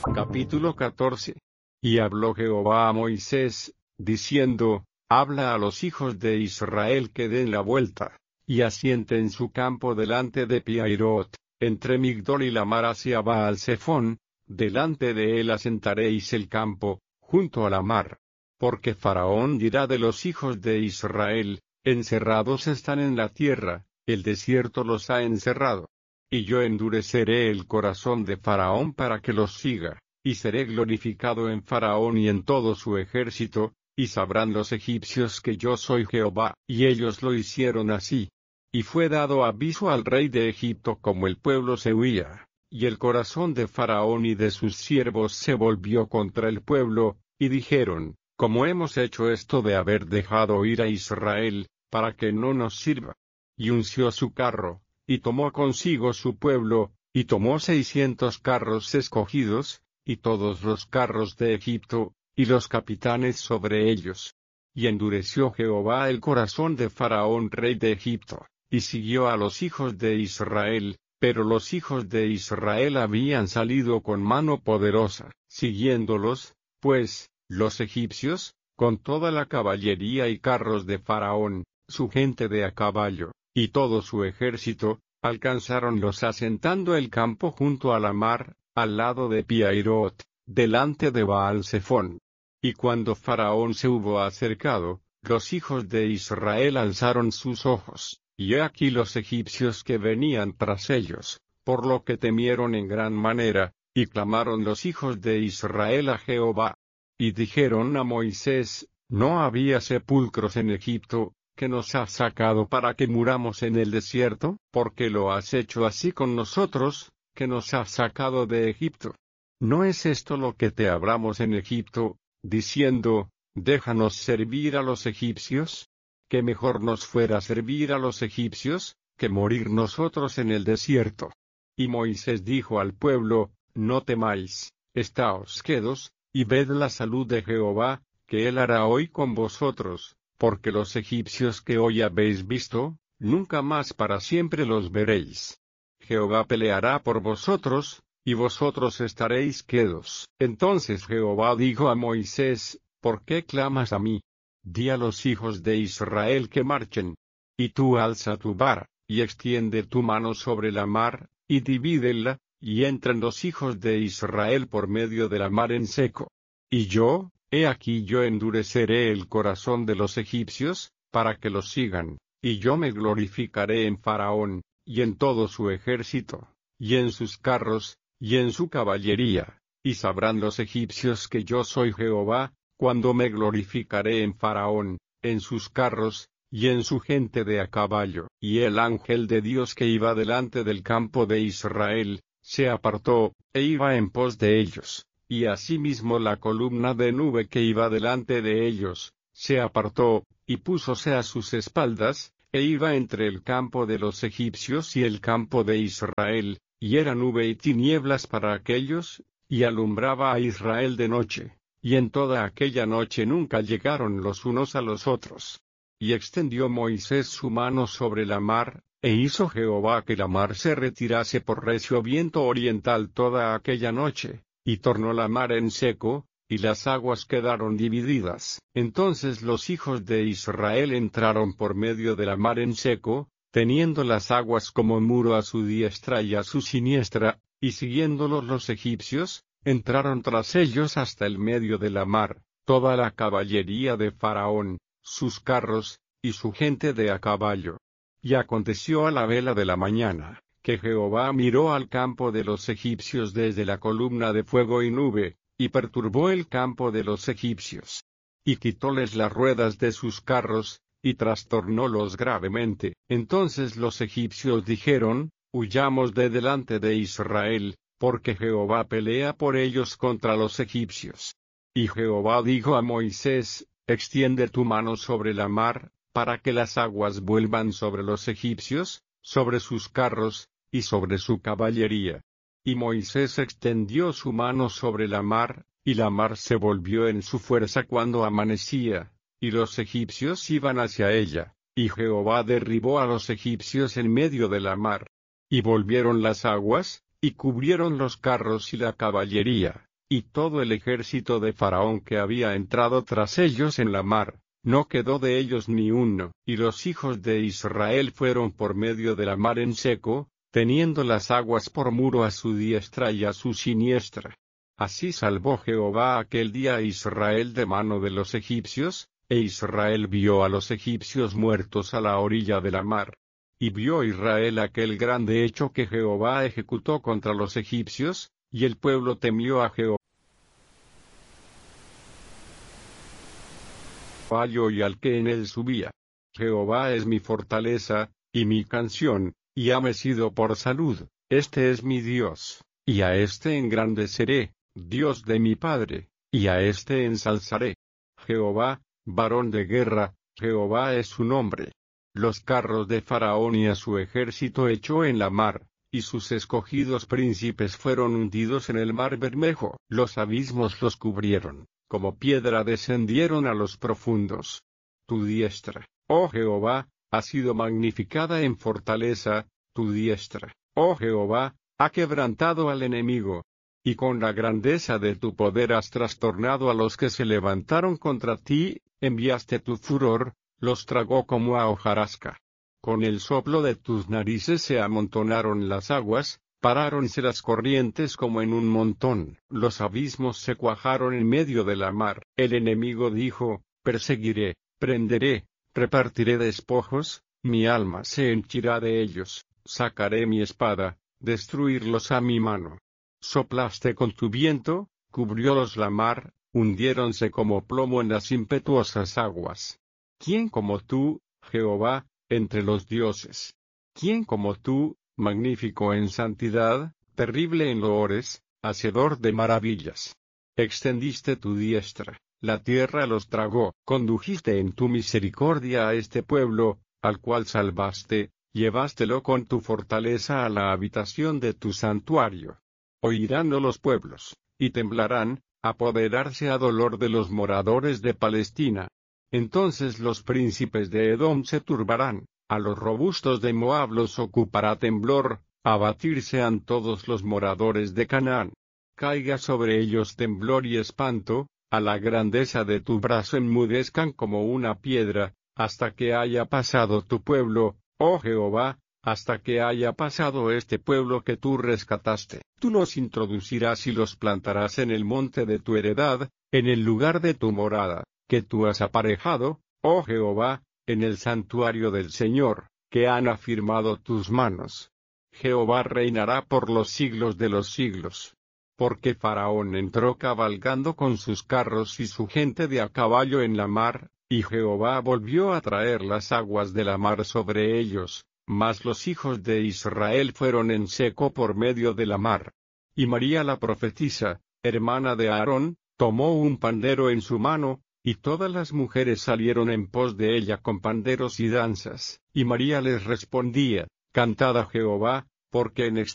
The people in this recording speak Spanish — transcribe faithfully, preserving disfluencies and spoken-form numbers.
Capítulo catorce. Y habló Jehová a Moisés, diciendo, habla a los hijos de Israel que den la vuelta, y asienten su campo delante de Pihairot, entre Migdol y la mar hacia Baal-Zephón, delante de él asentaréis el campo, junto a la mar. Porque Faraón dirá de los hijos de Israel, encerrados están en la tierra, el desierto los ha encerrado. Y yo endureceré el corazón de Faraón para que los siga, y seré glorificado en Faraón y en todo su ejército, y sabrán los egipcios que yo soy Jehová, y ellos lo hicieron así. Y fue dado aviso al rey de Egipto como el pueblo se huía, y el corazón de Faraón y de sus siervos se volvió contra el pueblo, y dijeron, ¿cómo hemos hecho esto de haber dejado ir a Israel, para que no nos sirva? Y unció su carro, y tomó consigo su pueblo, y tomó seiscientos carros escogidos, y todos los carros de Egipto, y los capitanes sobre ellos. Y endureció Jehová el corazón de Faraón rey de Egipto, y siguió a los hijos de Israel, pero los hijos de Israel habían salido con mano poderosa, siguiéndolos, pues, los egipcios, con toda la caballería y carros de Faraón, su gente de a caballo, y todo su ejército, alcanzáronlos asentando el campo junto a la mar, al lado de Pihairot, delante de Baal-Zephón. Y cuando Faraón se hubo acercado, los hijos de Israel alzaron sus ojos, y he aquí los egipcios que venían tras ellos, por lo que temieron en gran manera, y clamaron los hijos de Israel a Jehová. Y dijeron a Moisés, ¿no había sepulcros en Egipto, que nos has sacado para que muramos en el desierto? ¿Por qué lo has hecho así con nosotros, que nos has sacado de Egipto? ¿No es esto lo que te hablamos en Egipto, diciendo, déjanos servir a los egipcios? Que mejor nos fuera servir a los egipcios, que morir nosotros en el desierto. Y Moisés dijo al pueblo, no temáis, estáos quedos, y ved la salud de Jehová, que él hará hoy con vosotros, porque los egipcios que hoy habéis visto, nunca más para siempre los veréis. Jehová peleará por vosotros, y vosotros estaréis quedos. Entonces Jehová dijo a Moisés, ¿por qué clamas a mí? Di a los hijos de Israel que marchen. Y tú alza tu vara, y extiende tu mano sobre la mar, y divídela, y entren los hijos de Israel por medio de la mar en seco. Y yo, he aquí yo endureceré el corazón de los egipcios, para que los sigan, y yo me glorificaré en Faraón, y en todo su ejército, y en sus carros, y en su caballería, y sabrán los egipcios que yo soy Jehová, cuando me glorificaré en Faraón, en sus carros, y en su gente de a caballo. Y el ángel de Dios que iba delante del campo de Israel, se apartó, e iba en pos de ellos, y asimismo la columna de nube que iba delante de ellos, se apartó, y púsose a sus espaldas, e iba entre el campo de los egipcios y el campo de Israel, y era nube y tinieblas para aquellos, y alumbraba a Israel de noche, y en toda aquella noche nunca llegaron los unos a los otros. Y extendió Moisés su mano sobre la mar, e hizo Jehová que la mar se retirase por recio viento oriental toda aquella noche, y tornó la mar en seco, y las aguas quedaron divididas. Entonces los hijos de Israel entraron por medio de la mar en seco, teniendo las aguas como muro a su diestra y a su siniestra, y siguiéndolos los egipcios, entraron tras ellos hasta el medio de la mar, toda la caballería de Faraón, sus carros, y su gente de a caballo. Y aconteció a la vela de la mañana, que Jehová miró al campo de los egipcios desde la columna de fuego y nube, y perturbó el campo de los egipcios. Y quitóles las ruedas de sus carros, y trastornólos gravemente. Entonces los egipcios dijeron, huyamos de delante de Israel, porque Jehová pelea por ellos contra los egipcios. Y Jehová dijo a Moisés, extiende tu mano sobre la mar, para que las aguas vuelvan sobre los egipcios, sobre sus carros, y sobre su caballería. Y Moisés extendió su mano sobre la mar, y la mar se volvió en su fuerza cuando amanecía, y los egipcios iban hacia ella, y Jehová derribó a los egipcios en medio de la mar. Y volvieron las aguas, y cubrieron los carros y la caballería, y todo el ejército de Faraón que había entrado tras ellos en la mar, no quedó de ellos ni uno, y los hijos de Israel fueron por medio de la mar en seco, teniendo las aguas por muro a su diestra y a su siniestra. Así salvó Jehová aquel día a Israel de mano de los egipcios, e Israel vio a los egipcios muertos a la orilla de la mar. Y vio Israel aquel grande hecho que Jehová ejecutó contra los egipcios, y el pueblo temió a Jehová y al que en él subía. Jehová es mi fortaleza, y mi canción, y hame sido por salud, este es mi Dios, y a este engrandeceré, Dios de mi Padre, y a este ensalzaré. Jehová, varón de guerra, Jehová es su nombre. Los carros de Faraón y a su ejército echó en la mar, y sus escogidos príncipes fueron hundidos en el mar Bermejo. Los abismos los cubrieron, como piedra descendieron a los profundos. Tu diestra, oh Jehová, ha sido magnificada en fortaleza, tu diestra, oh Jehová, ha quebrantado al enemigo. Y con la grandeza de tu poder has trastornado a los que se levantaron contra ti, enviaste tu furor, los tragó como a hojarasca. Con el soplo de tus narices se amontonaron las aguas, paráronse las corrientes como en un montón. Los abismos se cuajaron en medio de la mar. El enemigo dijo, perseguiré, prenderé, repartiré despojos, mi alma se henchirá de ellos, sacaré mi espada, destruirlos a mi mano. Soplaste con tu viento, cubriólos la mar, hundiéronse como plomo en las impetuosas aguas. ¿Quién como tú, Jehová, entre los dioses? ¿Quién como tú, magnífico en santidad, terrible en loores, hacedor de maravillas? Extendiste tu diestra, la tierra los tragó, condujiste en tu misericordia a este pueblo, al cual salvaste, llevástelo con tu fortaleza a la habitación de tu santuario. Oiránlo los pueblos, y temblarán, apoderarse a dolor de los moradores de Palestina. Entonces los príncipes de Edom se turbarán, a los robustos de Moab los ocupará temblor, abatirse han todos los moradores de Canaán. Caiga sobre ellos temblor y espanto, a la grandeza de tu brazo enmudezcan como una piedra, hasta que haya pasado tu pueblo, oh Jehová, hasta que haya pasado este pueblo que tú rescataste. Tú los introducirás y los plantarás en el monte de tu heredad, en el lugar de tu morada, que tú has aparejado, oh Jehová, en el santuario del Señor, que han afirmado tus manos. Jehová reinará por los siglos de los siglos. Porque Faraón entró cabalgando con sus carros y su gente de a caballo en la mar, y Jehová volvió a traer las aguas de la mar sobre ellos. Mas los hijos de Israel fueron en seco por medio de la mar. Y María la profetisa, hermana de Aarón, tomó un pandero en su mano, y todas las mujeres salieron en pos de ella con panderos y danzas. Y María les respondía, cantad a Jehová, porque en